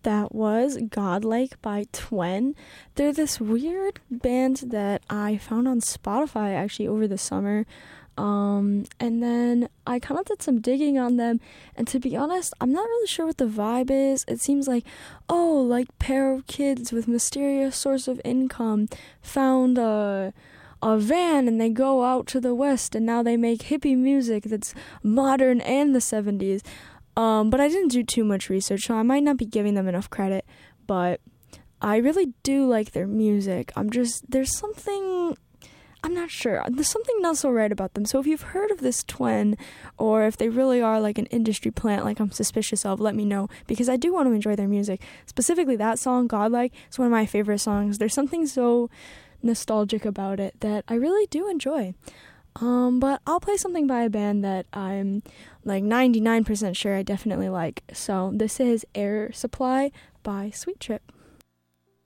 That was Godlike by Twen. They're this weird band that I found on Spotify actually over the summer. And then I kind of did some digging on them, and to be honest, I'm not really sure what the vibe is. It seems like, like pair of kids with mysterious source of income found a van and they go out to the west and now they make hippie music that's modern and the 70s. But I didn't do too much research, so I might not be giving them enough credit, but I really do like their music. There's something, I'm not sure. There's something not so right about them. So if you've heard of this Twen, or if they really are like an industry plant like I'm suspicious of, let me know, because I do want to enjoy their music. Specifically that song, Godlike, is one of my favorite songs. There's something so nostalgic about it that I really do enjoy. But I'll play something by a band that I'm like 99% sure I definitely like. So this is Air Supply by Sweet Trip.